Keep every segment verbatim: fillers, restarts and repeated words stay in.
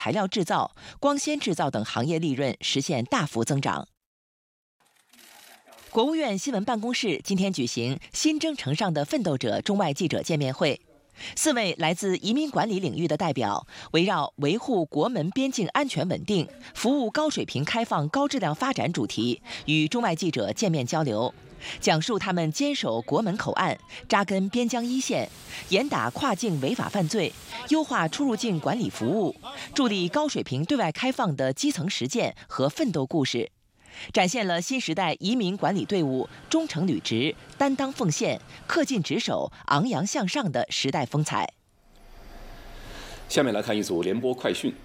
材料制造、光纤制造等行业利润实现大幅增长。国务院新闻办公室今天举行新征程上的奋斗者中外记者见面会，四位来自移民管理领域的代表围绕维护国门边境安全稳定、服务高水平开放高质量发展主题，与中外记者见面交流，讲述他们坚守国门口岸、扎根边疆一线、严打跨境违法犯罪、优化出入境管理服务、助力高水平对外开放的基层实践和奋斗故事，展现了新时代移民管理队伍忠诚履职、担当奉献、恪尽职守、昂扬向上的时代风采。 下面来看一组联播快讯。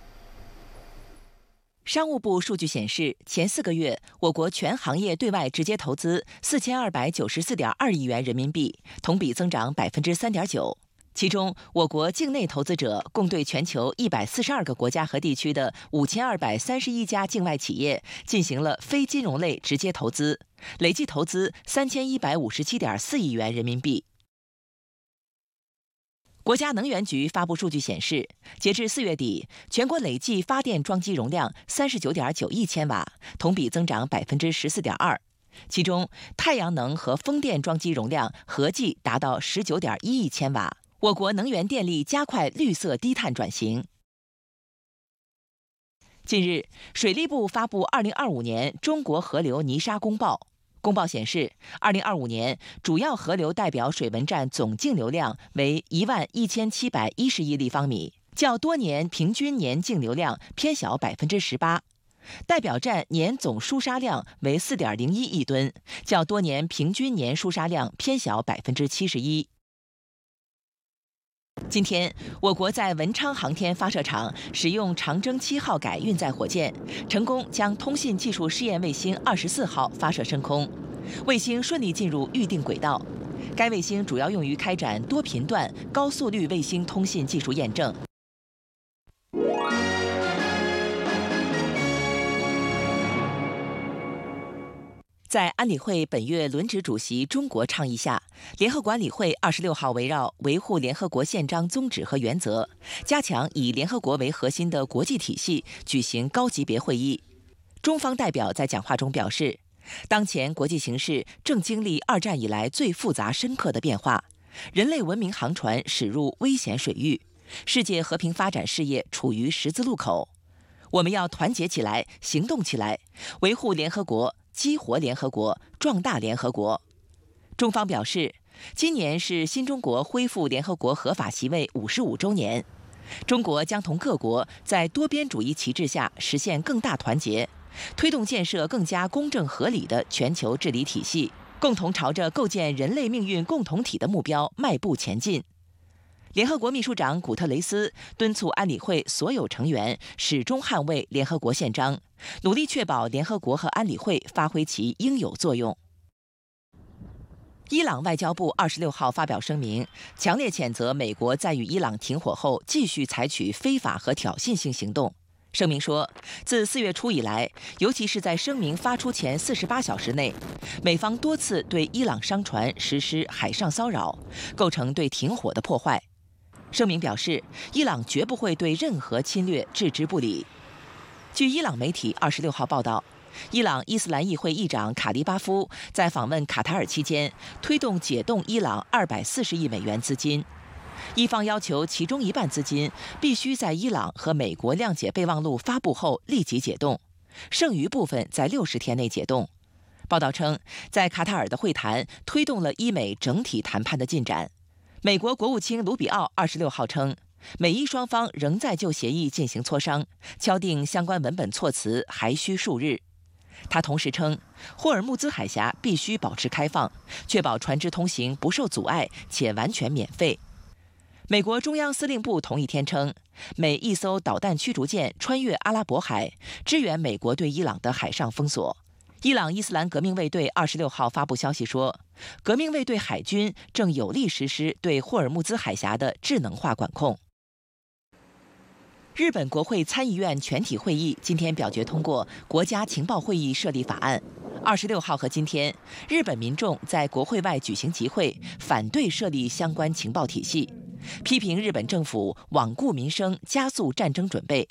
商务部数据显示，前四个月，我国全行业对外直接投资四千二百九十四点二亿元人民币，同比增长百分之三点九。其中，我国境内投资者共对全球一百四十二个国家和地区的五千二百三十一家境外企业进行了非金融类直接投资，累计投资三千一百五十七点四亿元人民币。国家能源局发布数据显示，截至四月底，全国累计发电装机容量三十九点九亿千瓦，同比增长百分之十四点二。其中，太阳能和风电装机容量合计达到十九点一亿千瓦。我国能源电力加快绿色低碳转型。近日，水利部发布二零二五年中国河流泥沙公报。公报显示，二零二五年主要河流代表水文站总净流量为一万一千七百一十亿立方米，较多年平均年净流量偏小百分之十八。代表站年总输沙量为四点零一亿吨，较多年平均年输沙量偏小百分之七十一。今天，我国在文昌航天发射场使用长征七号改运载火箭，成功将通信技术试验卫星二十四号发射升空，卫星顺利进入预定轨道。该卫星主要用于开展多频段、高速率卫星通信技术验证。在安理会本月轮值主席中国倡议下，联合国安理会二十六号围绕维护联合国宪章宗旨和原则，加强以联合国为核心的国际体系举行高级别会议。中方代表在讲话中表示，当前国际形势正经历二战以来最复杂深刻的变化，人类文明航船驶入危险水域，世界和平发展事业处于十字路口。我们要团结起来，行动起来，维护联合国，激活联合国，壮大联合国。中方表示，今年是新中国恢复联合国合法席位五十五周年，中国将同各国在多边主义旗帜下实现更大团结，推动建设更加公正合理的全球治理体系，共同朝着构建人类命运共同体的目标迈步前进。联合国秘书长古特雷斯敦促安理会所有成员始终捍卫联合国宪章，努力确保联合国和安理会发挥其应有作用。伊朗外交部二十六号发表声明，强烈谴责美国在与伊朗停火后继续采取非法和挑衅性行动。声明说，自四月初以来，尤其是在声明发出前四十八小时内，美方多次对伊朗商船实施海上骚扰，构成对停火的破坏。声明表示，伊朗绝不会对任何侵略置之不理。据伊朗媒体二十六号报道，伊朗伊斯兰议会议长卡利巴夫在访问卡塔尔期间，推动解冻伊朗二百四十亿美元资金。伊方要求其中一半资金必须在伊朗和美国谅解备忘录发布后立即解冻，剩余部分在六十天内解冻。报道称，在卡塔尔的会谈推动了伊美整体谈判的进展。美国国务卿卢比奥二十六号称，美伊双方仍在就协议进行磋商，敲定相关文本措辞还需数日。他同时称，霍尔木兹海峡必须保持开放，确保船只通行不受阻碍且完全免费。美国中央司令部同一天称，美一艘导弹驱逐舰穿越阿拉伯海，支援美国对伊朗的海上封锁。伊朗伊斯兰革命卫队二十六号发布消息说，革命卫队海军正有力实施对霍尔木兹海峡的智能化管控。日本国会参议院全体会议今天表决通过国家情报会议设立法案。二十六号和今天，日本民众在国会外举行集会，反对设立相关情报体系，批评日本政府罔顾民生，加速战争准备。